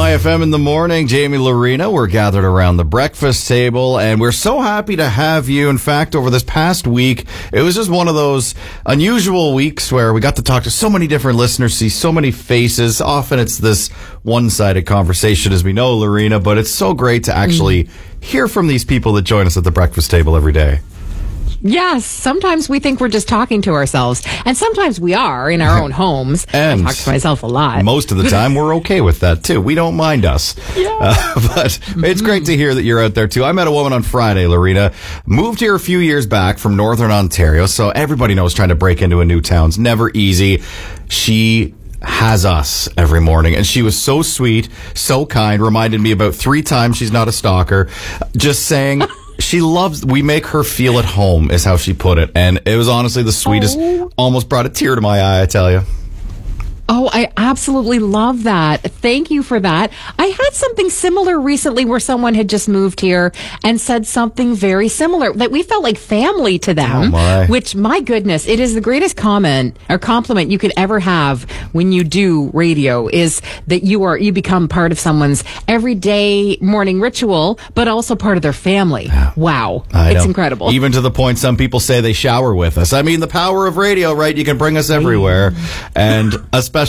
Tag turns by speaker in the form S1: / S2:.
S1: IFM in the morning. Jamie Lorena, we're gathered around the breakfast table, and we're so happy to have you. In fact, over this past week, it was just one of those unusual weeks where we got to talk to so many different listeners, see so many faces. Often it's this one-sided conversation, as we know, Lorena, but it's so great to actually hear from these people that join us at the breakfast table every day.
S2: Yes, sometimes we think we're just talking to ourselves, and sometimes we are in our own homes.
S1: And
S2: I talk to myself a lot.
S1: Most of the time, we're okay with that, too. We don't mind us.
S2: Yeah.
S1: But it's great to hear that you're out there, too. I met a woman on Friday, Lorena, moved here a few years back from Northern Ontario, so everybody knows trying to break into a new town's never easy. She has us every morning, and she was so sweet, so kind, reminded me about 3 times she's not a stalker, just saying... She loves, we make her feel at home, is how she put it. And it was honestly the sweetest, almost brought a tear to my eye, I tell you.
S2: Oh, I absolutely love that. Thank you for that. I had something similar recently where someone had just moved here and said something very similar, that we felt like family to them, which, my goodness, it is the greatest comment or compliment you could ever have when you do radio, is that you become part of someone's everyday morning ritual, but also part of their family. Wow. It's incredible.
S1: Even to the point some people say they shower with us. I mean, the power of radio, right? You can bring us everywhere. And especially